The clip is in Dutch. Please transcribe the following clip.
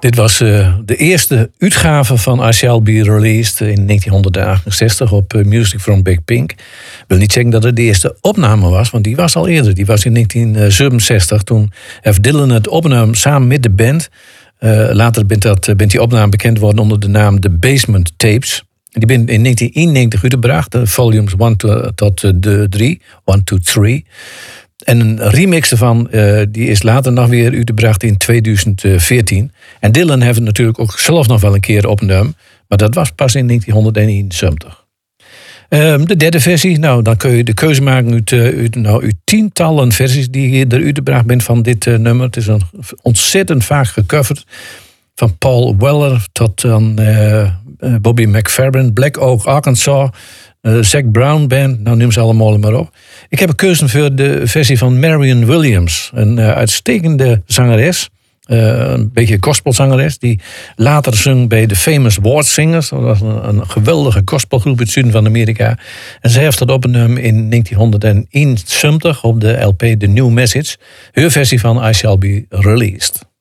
Dit was de eerste uitgave van I Shall Be Released in 1968 op Music from Big Pink. Ik wil niet zeggen dat het de eerste opname was, want die was al eerder. Die was in 1967, toen F. Dylan het opnam samen met de band. Later bent die opname bekend worden onder de naam The Basement Tapes. Die bent in 1991 uitgebracht, de volumes 1 tot 3, 1, 2, 3. En een remix ervan die is later nog weer uitgebracht in 2014. En Dylan heeft het natuurlijk ook zelf nog wel een keer opgenomen. Maar dat was pas in 1971. De derde versie, nou dan kun je de keuze maken uit tientallen versies die er uitgebracht bent van dit nummer. Het is een ontzettend vaak gecoverd. Van Paul Weller tot aan Bobby McFerrin, Black Oak Arkansas, Zac Brown Band, nou neem ze allemaal maar op. Ik heb gekozen voor de versie van Marion Williams, een uitstekende zangeres. Een beetje gospelzangeres, die later zong bij de Famous Ward Singers. Dat was een geweldige gospelgroep uit het zuiden van Amerika. En zij heeft dat opgenomen in 1971 op de LP The New Message. Haar versie van I Shall Be Released.